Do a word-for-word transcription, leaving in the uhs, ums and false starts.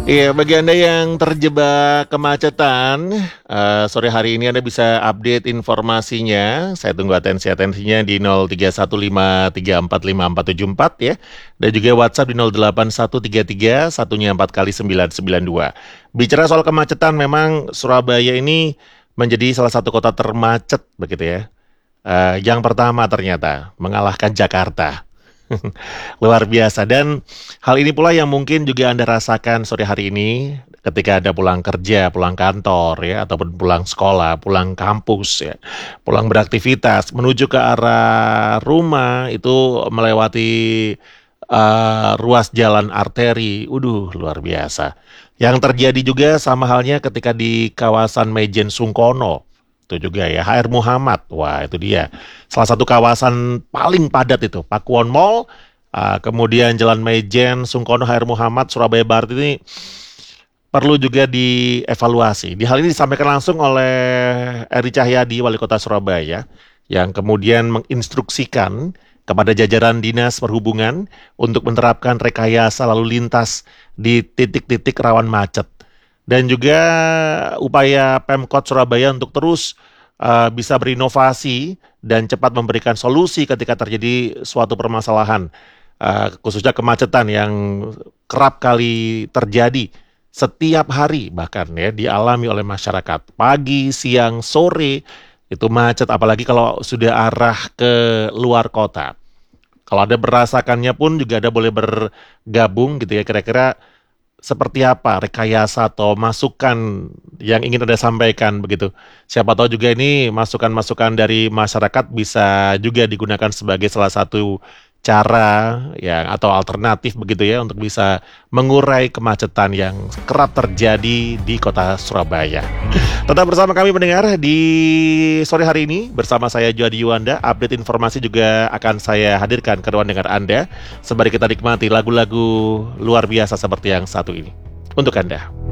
Iya, bagi Anda yang terjebak kemacetan, eee, sore hari ini Anda bisa update informasinya. Saya tunggu atensi-atensinya di nol tiga satu lima tiga empat lima empat tujuh empat ya, dan juga WhatsApp di nol delapan satu tiga tiga satunya empat kali sembilan sembilan dua. Bicara soal kemacetan, memang Surabaya ini menjadi salah satu kota termacet begitu ya. Eee, yang pertama ternyata mengalahkan Jakarta. Luar biasa, dan hal ini pula yang mungkin juga Anda rasakan sore hari ini ketika Anda pulang kerja, pulang kantor ya, ataupun pulang sekolah, pulang kampus ya, pulang beraktivitas menuju ke arah rumah itu melewati eh, ruas jalan arteri. Uduh, luar biasa. Yang terjadi juga sama halnya ketika di kawasan Mejen Sungkono. Itu juga ya, H R Muhammad. Wah, itu dia. Salah satu kawasan paling padat itu, Pakuwon Mall, ah, kemudian Jalan Mejen, Sungkono, H R Muhammad, Surabaya Barat ini perlu juga dievaluasi. Di hal ini disampaikan langsung oleh Eri Cahyadi, Wali Kota Surabaya, yang kemudian menginstruksikan kepada jajaran Dinas Perhubungan untuk menerapkan rekayasa lalu lintas di titik-titik rawan macet. Dan juga upaya Pemkot Surabaya untuk terus uh, bisa berinovasi dan cepat memberikan solusi ketika terjadi suatu permasalahan, uh, khususnya kemacetan yang kerap kali terjadi setiap hari bahkan ya dialami oleh masyarakat. Pagi, siang, sore itu macet, apalagi kalau sudah arah ke luar kota. Kalau ada merasakannya pun juga ada boleh bergabung gitu ya, kira-kira seperti apa rekayasa atau masukan yang ingin Anda sampaikan begitu. Siapa tahu juga ini masukan-masukan dari masyarakat bisa juga digunakan sebagai salah satu cara ya atau alternatif begitu ya untuk bisa mengurai kemacetan yang kerap terjadi di kota Surabaya. Tetap bersama kami mendengar di sore hari ini bersama saya Juadi Yuwanda. Update informasi juga akan saya hadirkan ke ruang dengar Anda sembari kita nikmati lagu-lagu luar biasa seperti yang satu ini untuk Anda.